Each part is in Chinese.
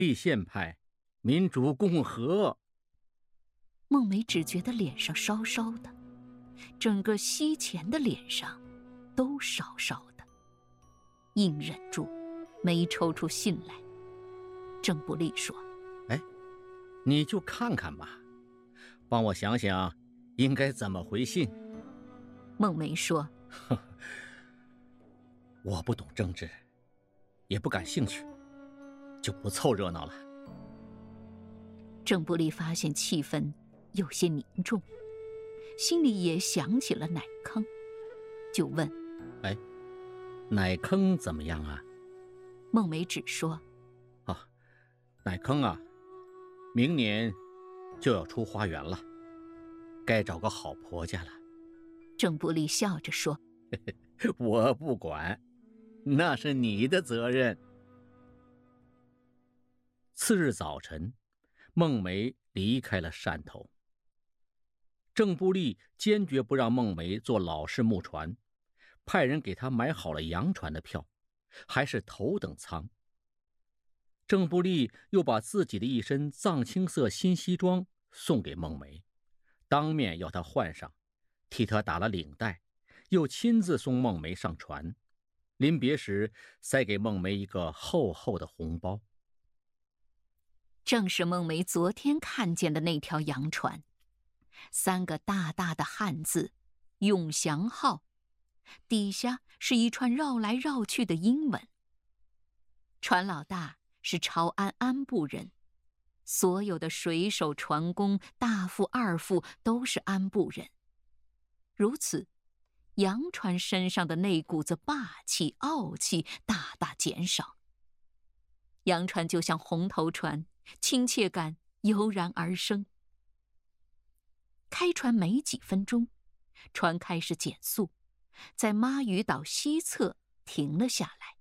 立宪派，民主共和。 孟梅只觉得脸上烧烧的，整个西前的脸上都烧烧的，硬忍住没抽出信来。郑不利说： 你就看看吧，帮我想想应该怎么回信。 孟梅说： 我不懂政治，也不感兴趣，就不凑热闹了。 郑不利发现气氛有些凝重，心里也想起了奶坑，就问： 奶坑怎么样啊？ 孟梅只说： 奶坑啊，明年就要出花园了，该找个好婆家了。 郑不利笑着说： 我不管，那是你的责任。次日早晨，孟梅离开了汕头。郑不利坚决不让孟梅坐老式木船，派人给她买好了洋船的票，还是头等舱。郑不利又把自己的一身藏青色新西装送给孟梅，当面要她换上，替她打了领带，又亲自送孟梅上船。临别时，塞给孟梅一个厚厚的红包。 正是孟梅昨天看见的那条洋船，3个大大的汉字“永祥号”，底下是一串绕来绕去的英文。船老大是潮安安部人，所有的水手、船工、大副、二副都是安部人。如此，洋船身上的那股子霸气、傲气大大减少。洋船就像红头船，亲切感油然而生。开船没几分钟，船开始减速，在妈屿岛西侧停了下来。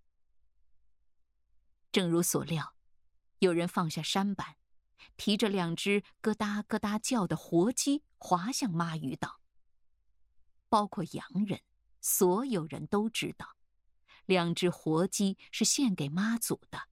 正如所料，有人放下舢板，提着2只咯哒咯哒叫的活鸡滑向妈屿岛。包括洋人，所有人都知道，2只活鸡是献给妈祖的。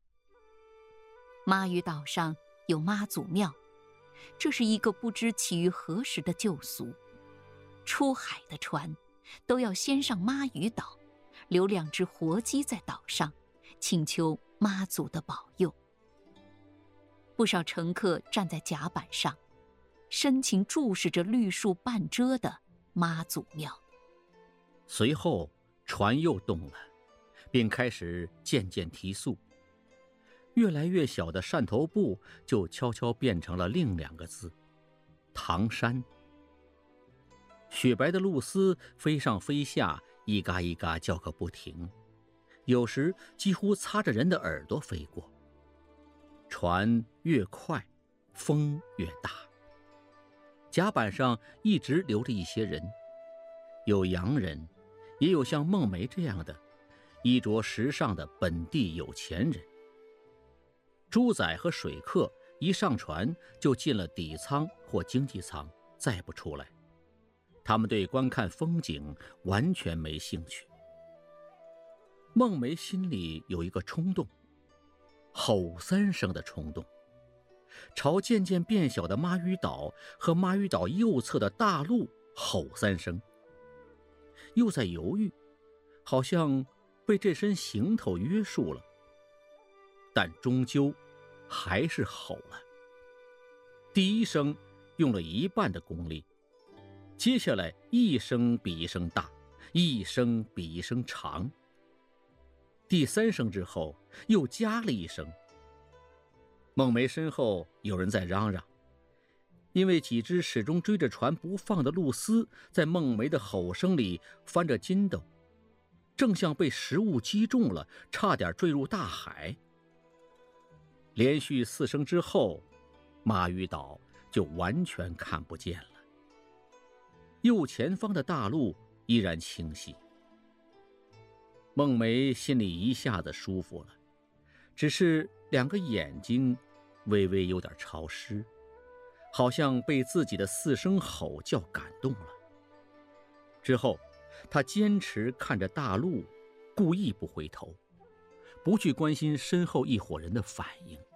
妈屿岛上有妈祖庙，这是一个不知起于何时的旧俗。出海的船都要先上妈屿岛，留2只活鸡在岛上，请求妈祖的保佑。不少乘客站在甲板上，深情注视着绿树半遮的妈祖庙。 随后船又动了，并开始渐渐提速。越来越小的汕头部就悄悄变成了另2个字：唐山。雪白的鹭鸶飞上飞下，一嘎一嘎叫个不停，有时几乎擦着人的耳朵飞过。船越快，风越大。甲板上一直留着一些人，有洋人，也有像孟梅这样的衣着时尚的本地有钱人。猪仔和水客一上船就进了底舱或经济舱，再不出来。他们对观看风景完全没兴趣。孟梅心里有一个冲动，吼3声的冲动，朝渐渐变小的妈屿岛和妈屿岛右侧的大陆吼3声，又在犹豫，好像被这身行头约束了，但终究还是吼了。第1声用了1半的功力，接下来1声比1声大，1声比1声长。第3声之后又加了1声。孟梅身后有人在嚷嚷，因为几只始终追着船不放的鹭鸶在孟梅的吼声里翻着筋斗，正像被食物击中了，差点坠入大海。连续4声之后，妈屿岛就完全看不见了。右前方的大陆依然清晰。孟梅心里一下子舒服了，只是2个眼睛微微有点潮湿，好像被自己的4声吼叫感动了。之后他坚持看着大陆，故意不回头，不去关心身后一伙人的反应。